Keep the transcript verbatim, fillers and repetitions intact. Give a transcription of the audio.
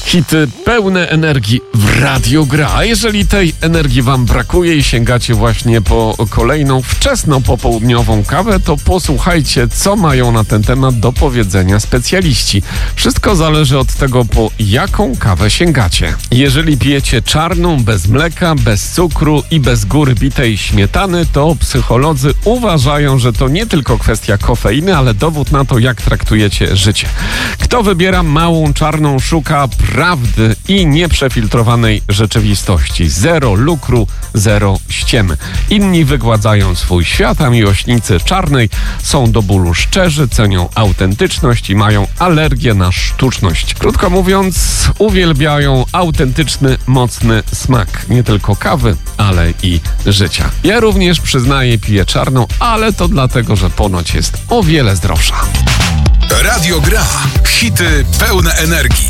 Hity pełne energii w Radio Gra. A jeżeli tej energii wam brakuje i sięgacie właśnie po kolejną wczesną popołudniową kawę, to posłuchajcie, co mają na ten temat do powiedzenia specjaliści. Wszystko zależy od tego, po jaką kawę sięgacie. Jeżeli pijecie czarną, bez mleka, bez cukru i bez góry bitej śmietany, to psycholodzy uważają, że to nie tylko kwestia kofeiny, ale dowód na to, jak traktujecie życie. Kto wybiera małą czarną, szuka prawdy i nieprzefiltrowanej rzeczywistości. Zero lukru, zero ściemy. Inni wygładzają swój świat, a miłośnicy czarnej są do bólu szczerzy, cenią autentyczność i mają alergię na sztuczność. Krótko mówiąc, uwielbiają autentyczny, mocny smak. Nie tylko kawy, ale i życia. Ja również, przyznaję, piję czarną, ale to dlatego, że ponoć jest o wiele zdrowsza. Radio Gra. Hity pełne energii.